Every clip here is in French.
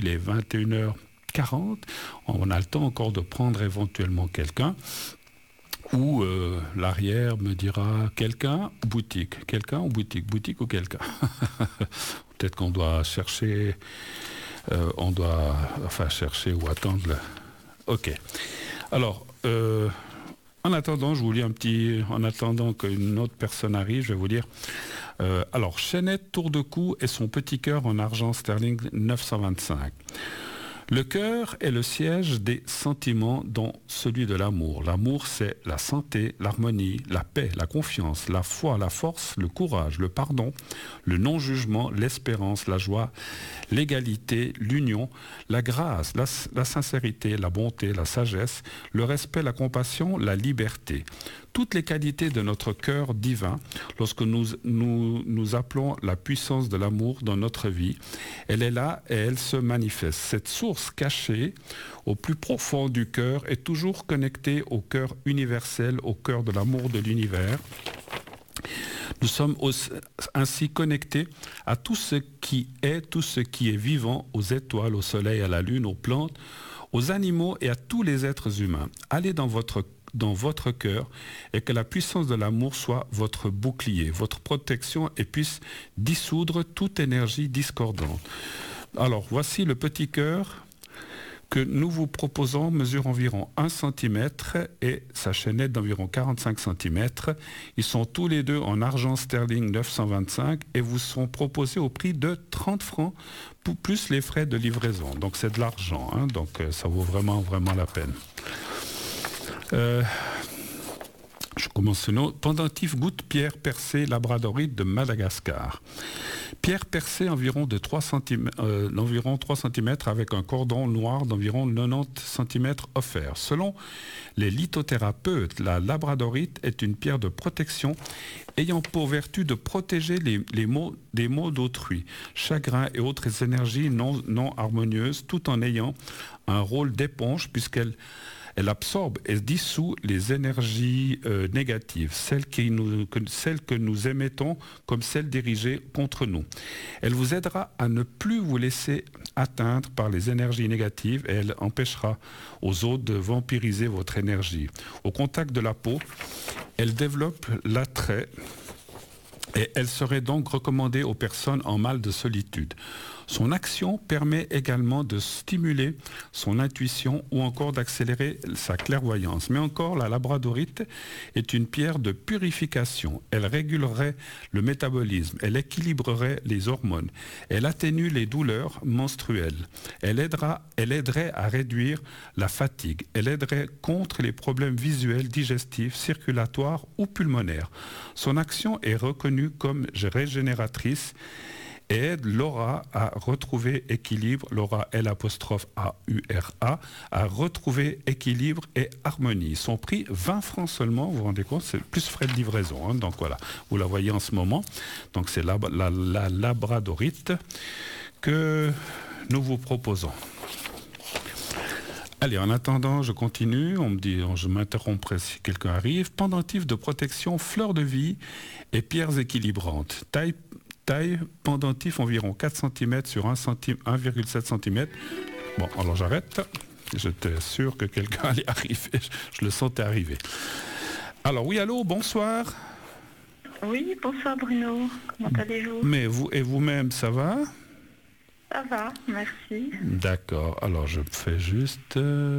il est 21h40. On a le temps encore de prendre éventuellement quelqu'un. Ou l'arrière me dira quelqu'un ou boutique. Quelqu'un ou boutique. Boutique ou quelqu'un. Peut-être qu'on doit chercher... chercher ou attendre. Ok. Alors, en attendant, je vous lis en attendant qu'une autre personne arrive, je vais vous lire. Alors, chaînette, tour de cou et son petit cœur en argent sterling 925. Le cœur est le siège des sentiments, dont celui de l'amour. L'amour, c'est la santé, l'harmonie, la paix, la confiance, la foi, la force, le courage, le pardon, le non-jugement, l'espérance, la joie, l'égalité, l'union, la grâce, la sincérité, la bonté, la sagesse, le respect, la compassion, la liberté. Toutes les qualités de notre cœur divin, lorsque nous appelons la puissance de l'amour dans notre vie, elle est là et elle se manifeste. Cette source cachée au plus profond du cœur est toujours connectée au cœur universel, au cœur de l'amour de l'univers. Nous sommes ainsi connectés à tout ce qui est vivant, aux étoiles, au soleil, à la lune, aux plantes, aux animaux et à tous les êtres humains. Allez dans votre cœur et que la puissance de l'amour soit votre bouclier, votre protection et puisse dissoudre toute énergie discordante. Alors, voici le petit cœur que nous vous proposons, mesure environ 1 cm et sa chaînette d'environ 45 cm. Ils sont tous les deux en argent sterling 925 et vous sont proposés au prix de 30 francs plus les frais de livraison. Donc c'est de l'argent, hein, donc ça vaut vraiment, vraiment la peine. Je commence ce nom. Pendentif goutte pierre percée labradorite de Madagascar. Pierre percée environ 3 cm avec un cordon noir d'environ 90 cm offert. Selon les lithothérapeutes, la labradorite est une pierre de protection ayant pour vertu de protéger des maux d'autrui, chagrin et autres énergies non harmonieuses, tout en ayant un rôle d'éponge puisqu'elle absorbe et dissout les énergies négatives, celles que nous émettons comme celles dirigées contre nous. Elle vous aidera à ne plus vous laisser atteindre par les énergies négatives et elle empêchera aux autres de vampiriser votre énergie. Au contact de la peau, elle développe l'attrait et elle serait donc recommandée aux personnes en mal de solitude. Son action permet également de stimuler son intuition ou encore d'accélérer sa clairvoyance. Mais encore, la labradorite est une pierre de purification. Elle régulerait le métabolisme, elle équilibrerait les hormones, elle atténue les douleurs menstruelles, elle aiderait à réduire la fatigue, elle aiderait contre les problèmes visuels, digestifs, circulatoires ou pulmonaires. Son action est reconnue comme régénératrice et aide l'aura à retrouver équilibre, l'aura L''A', à retrouver équilibre et harmonie. Son prix, 20 francs seulement, vous vous rendez compte, c'est plus frais de livraison. Hein, donc voilà, vous la voyez en ce moment. Donc c'est la labradorite que nous vous proposons. Allez, en attendant, je continue. On me dit, je m'interromprai si quelqu'un arrive. Pendentif de protection, fleurs de vie et pierres équilibrantes. Taille pendentif environ 4 cm sur 1,7 cm. Bon, alors j'arrête. J'étais sûr que quelqu'un allait arriver. Je le sentais arriver. Alors oui, allô, bonsoir. Oui, bonsoir Bruno. Comment allez-vous? Mais vous et vous-même, ça va? Ça va, merci. D'accord. Alors je fais juste...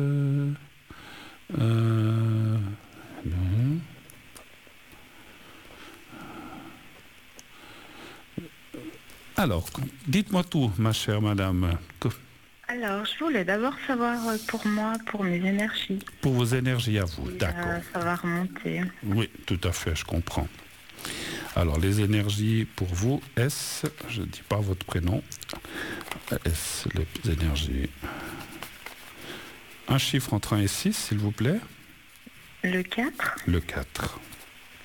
Alors, dites-moi tout, ma chère madame. Alors, je voulais d'abord savoir pour moi, pour mes énergies. Pour vos énergies à vous, d'accord. Ça va remonter. Oui, tout à fait, je comprends. Alors, les énergies pour vous, S, je ne dis pas votre prénom, S, les énergies. Un chiffre entre 1 et 6, s'il vous plaît. Le 4. Le 4.